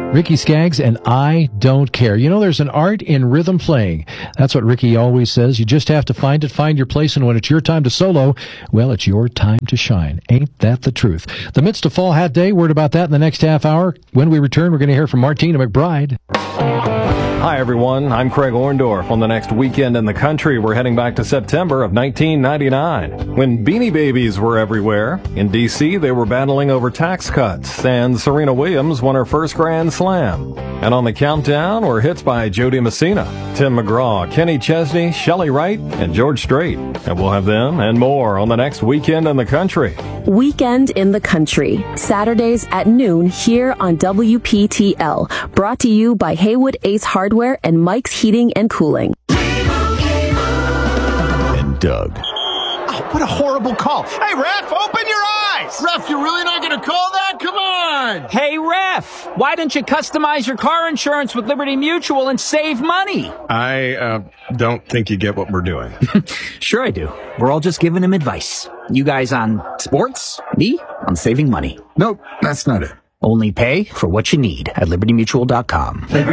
Ricky Skaggs and I Don't Care. You know, there's an art in rhythm playing. That's what Ricky always says. You just have to find it, find your place, and when it's your time to solo, well, it's your time to shine. Ain't that the truth? The midst of Fall Hat Day, word about that in the next half hour. When we return, we're going to hear from Martina McBride. Hi, everyone. I'm Craig Orndorff. On the next Weekend in the Country, we're heading back to September of 1999, when Beanie Babies were everywhere. In D.C., they were battling over tax cuts, and Serena Williams won her first Grand Slam. And on the countdown were hits by Jody Messina, Tim McGraw, Kenny Chesney, Shelley Wright, and George Strait. And we'll have them and more on the next Weekend in the Country. Weekend in the Country, Saturdays at noon here on WPTL. Brought to you by Haywood Ace Hardware and Mike's Heating and Cooling. And Doug. Oh, what a horrible call. Hey, ref, open your eyes. Ref, you're really not going to call that? Come on. Hey, ref, why don't you customize your car insurance with Liberty Mutual and save money? I don't think you get what we're doing. Sure I do. We're all just giving him advice. You guys on sports, me on saving money. Nope, that's not it. Only pay for what you need at libertymutual.com.